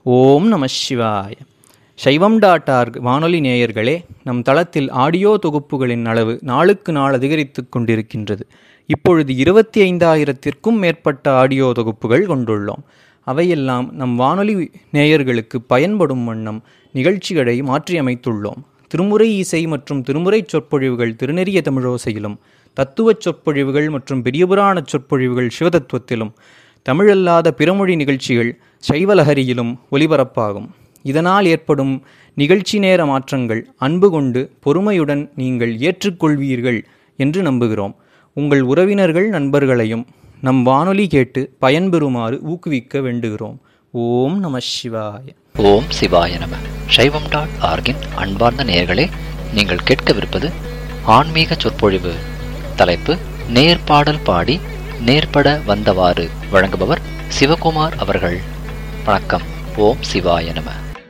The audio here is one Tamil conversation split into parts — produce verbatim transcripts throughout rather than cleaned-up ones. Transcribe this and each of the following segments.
ஓம் நம சிவாய. சைவம் டாட் ஆர்க் வானொலி நேயர்களே, நம் தளத்தில் ஆடியோ தொகுப்புகளின் அளவு நாளுக்கு நாள் அதிகரித்து கொண்டிருக்கின்றது. இப்பொழுது இருபத்தி ஐந்தாயிரத்திற்கும் மேற்பட்ட ஆடியோ தொகுப்புகள் கொண்டுள்ளோம். அவையெல்லாம் நம் வானொலி நேயர்களுக்கு பயன்படும் வண்ணம் நிகழ்ச்சிகளை மாற்றியமைத்துள்ளோம். திருமுறை இசை மற்றும் திருமுறை சொற்பொழிவுகள் திருநெறிய தமிழோசையிலும், தத்துவச் சொற்பொழிவுகள் மற்றும் பெரியபுராண சொற்பொழிவுகள் சிவதத்துவத்திலும், தமிழல்லாத பிறமொழி நிகழ்ச்சிகள் சைவலஹரியிலும் ஒலிபரப்பாகும். இதனால் ஏற்படும் நிகழ்ச்சி நேர மாற்றங்கள் அன்பு கொண்டு பொறுமையுடன் நீங்கள் ஏற்றுக்கொள்வீர்கள் என்று நம்புகிறோம். உங்கள் உறவினர்கள் நண்பர்களையும் நம் வானொலி கேட்டு பயன்பெறுமாறு ஊக்குவிக்க வேண்டுகிறோம். ஓம் நம சிவாய. ஓம் சிவாய நம. சைவம் டாட் ஆர்கின் அன்பார்ந்த நேயர்களே, நீங்கள் கேட்கவிருப்பது ஆன்மீக சொற்பொழிவு. தலைப்பு நேர்பாடல் பாடி நேர்பட வந்தவாறு. வழங்குபவர் சிவகுமார் அவர்கள். வணக்கம். ஓம் சிவாய நம.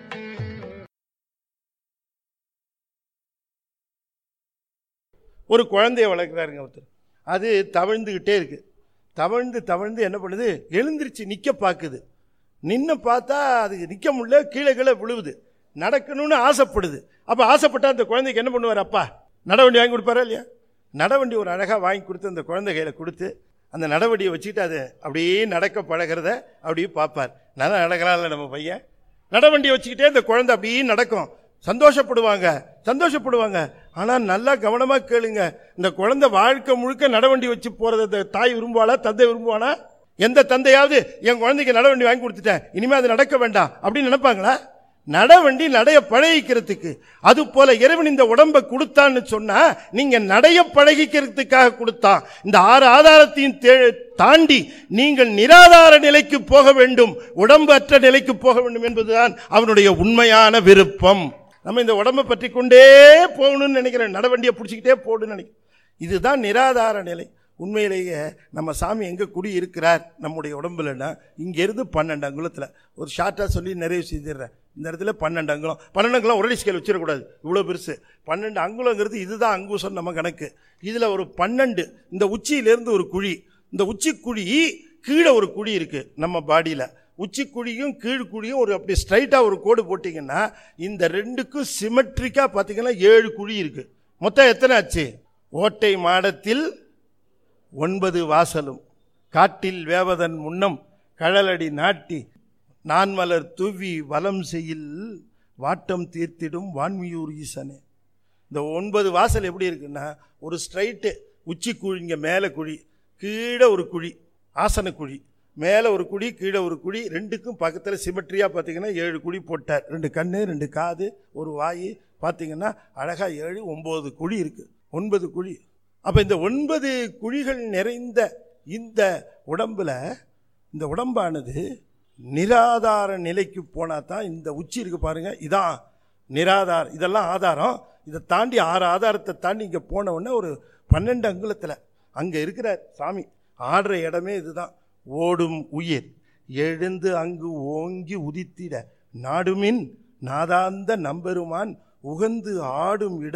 ஒரு குழந்தைய வளர்க்குறாருங்க ஒருத்தர். அது தவழ்ந்துக்கிட்டே இருக்கு. தவழ்ந்து தவழ்ந்து என்ன பண்ணுது, எழுந்திருச்சு நிற்க பார்க்குது. நின்று பார்த்தா அதுக்கு நிற்க முடியல, கீழே கீழே விழுவுது. நடக்கணும்னு ஆசைப்படுது. அப்போ ஆசைப்பட்டா அந்த குழந்தைக்கு என்ன பண்ணுவார்? அப்பா நடவண்டி வாங்கி கொடுப்பாரா இல்லையா? நடவண்டி ஒரு அழகாக வாங்கி கொடுத்து அந்த குழந்தை கையில் கொடுத்து அந்த நடவடியை வச்சுட்டு அதை அப்படியே நடக்க பழகிறத அப்படியே பார்ப்பார். நல்லா நடக்கிறான்ல நம்ம பையன். நடவண்டியை வச்சுக்கிட்டே அந்த குழந்தை அப்படியே நடக்கும். சந்தோஷப்படுவாங்க சந்தோஷப்படுவாங்க ஆனால் நல்லா கவனமாக கேளுங்க, இந்த குழந்தை வாழ்க்கை முழுக்க நடவண்டி வச்சு போகிறத தாய் விரும்புவாளா, தந்தை விரும்புவானா? எந்த தந்தையாவது என் குழந்தைக்கு நடவண்டி வாங்கி கொடுத்துட்டேன், இனிமேல் அது நடக்க வேண்டாம் அப்படின்னு நினைப்பாங்களா? நடவண்டி நடைய பழகிக்கிறதுக்கு. அது போல இறைவன் இந்த உடம்பை கொடுத்தான்னு சொன்னா நீங்க நடைய பழகிக்கிறதுக்காக கொடுத்தான். இந்த ஆறு ஆதாரத்தையும் தாண்டி நீங்கள் நிராதார நிலைக்கு போக வேண்டும், உடம்பு அற்ற நிலைக்கு போக வேண்டும் என்பதுதான் அவனுடைய உண்மையான விருப்பம். நம்ம இந்த உடம்பை பற்றி கொண்டே போகணும்னு நினைக்கிறேன், நடவண்டியை பிடிச்சிக்கிட்டே போகணும்னு நினைக்கிறேன். இதுதான் நிராதார நிலை. உண்மையிலேயே நம்ம சாமி எங்கே குடி இருக்கிறார் நம்முடைய உடம்புலன்னா, இங்கேருந்து பன்னெண்டு அங்குலத்தில். ஒரு ஷார்ட்டாக சொல்லி நிறைவு செய்திடுறேன். இந்த இடத்துல பன்னெண்டு அங்குலம். பன்னெண்டு அங்குலம் ஒரே ஸ்கேல் வச்சிடக்கூடாது, இவ்வளோ பெருசு. பன்னெண்டு அங்குலங்கிறது இதுதான் அங்குசம் நம்ம கணக்கு. இதில் ஒரு பன்னெண்டு, இந்த உச்சியிலேருந்து ஒரு குழி, இந்த உச்சி குழி கீழே ஒரு குழி இருக்குது நம்ம பாடியில். உச்சி குழியும் கீழ் குழியும் ஒரு அப்படி ஸ்ட்ரைட்டாக ஒரு கோடு போட்டிங்கன்னா இந்த ரெண்டுக்கும் சிமெட்ரிக்காக பார்த்தீங்கன்னா ஏழு குழி இருக்குது. மொத்தம் எத்தனை ஆச்சு? ஓட்டை மாடத்தில் ஒன்பது வாசலும், காட்டில் வேவதன் முன்னம் கழலடி நாட்டி, நான் மலர் தூவி வலம் செய்யில் வாட்டம் தீர்த்திடும் வான்மியூர் ஈசனே. இந்த ஒன்பது வாசல் எப்படி இருக்குன்னா, ஒரு ஸ்ட்ரைட்டு உச்சி குழிங்க, மேலே குழி, கீழே ஒரு குழி, ஆசன குழி, மேலே ஒரு குழி, கீழே ஒரு குழி, ரெண்டுக்கும் பக்கத்தில் சிமெட்ரியாக பார்த்தீங்கன்னா ஏழு குழி போட்டார். ரெண்டு கண்ணு, ரெண்டு காது, ஒரு வாய், பார்த்தீங்கன்னா அழகாக ஏழு ஒம்பது குழி இருக்குது. ஒன்பது குழி. அப்போ இந்த ஒன்பது குழிகள் நிறைந்த இந்த உடம்பில், இந்த உடம்பானது நிராதார நிலைக்கு போனால் தான் இந்த உச்சி இருக்கு பாருங்க, இதான் நிராதார. இதெல்லாம் ஆதாரம். இதை தாண்டி ஆறு ஆதாரத்தை தாண்டி இங்கே போன உடனே ஒரு பன்னெண்டு அங்குலத்தில் அங்கே இருக்கிற சாமி ஆடுற இடமே இதுதான். ஓடும் உயிர் எழுந்து அங்கு ஓங்கி உதித்திட நாடுமின் நாதாந்த நம்பெருமான் உகந்து ஆடும் இடம்